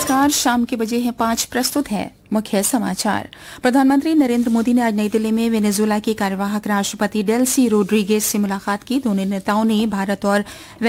नमस्कार, शाम के बजे हैं 5। प्रस्तुत है मुख्य समाचार। प्रधानमंत्री नरेंद्र मोदी ने आज नई दिल्ली में वेनेजुएला के कार्यवाहक राष्ट्रपति डेल्सी रोड्रिगेज से मुलाकात की। दोनों नेताओं ने भारत और